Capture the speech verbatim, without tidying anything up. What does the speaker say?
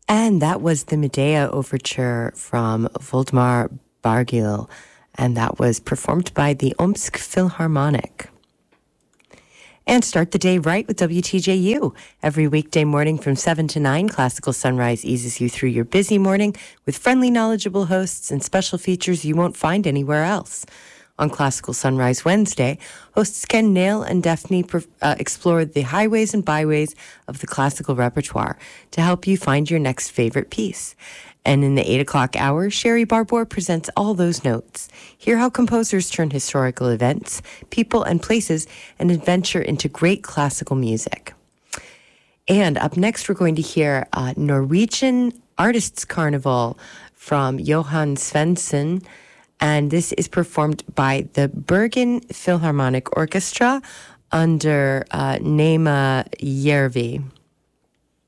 And that was the Medea Overture from Voldemar Bargil, and that was performed by the Omsk Philharmonic. And start the day right with W T J U. Every weekday morning from seven to nine, Classical Sunrise eases you through your busy morning with friendly, knowledgeable hosts and special features you won't find anywhere else. On Classical Sunrise Wednesday, hosts Ken Nail and Daphne uh, explore the highways and byways of the classical repertoire to help you find your next favorite piece. And in the eight o'clock hour, Sherry Barbour presents All Those Notes. Hear how composers turn historical events, people, and places and adventure into great classical music. And up next, we're going to hear uh, Norwegian Artists Carnival from Johan Svensson. And this is performed by the Bergen Philharmonic Orchestra under uh, Nema Järvi.